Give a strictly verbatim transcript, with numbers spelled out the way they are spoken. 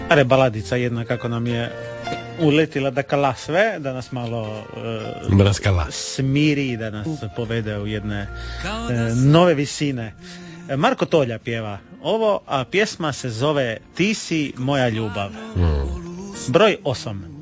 Are baladica jedna kako nam je uletila da kala sve, da nas malo uh, smiri, da nas povede u jedne uh, nove visine. Marko Tolja pjeva ovo, a pjesma se zove Ti si moja ljubav. Mm. Broj osam.